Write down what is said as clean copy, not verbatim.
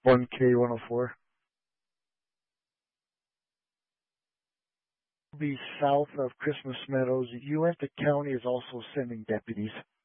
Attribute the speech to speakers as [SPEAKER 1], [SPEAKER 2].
[SPEAKER 1] 1K104. Be south of Christmas Meadows. Uinta County is also sending deputies.